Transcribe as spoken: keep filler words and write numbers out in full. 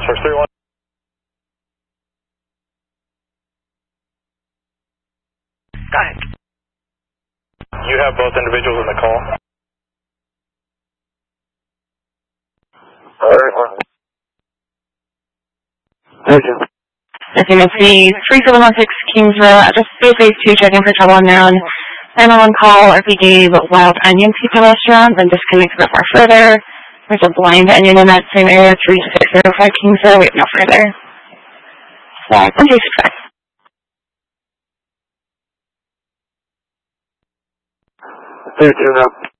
six three one. Got it. You have both individuals in the call. Alright. Thank you. Okay, let's see. three seven one six Kingsville, just phase two, checking for trouble unknown. nine one one call, R P gave Wild Onion Pizza Restaurant, then disconnected a bit more further. There's a Blind Onion in that same area, three six zero five Kingsville, we have no further. So, one two six five. Thank you, now.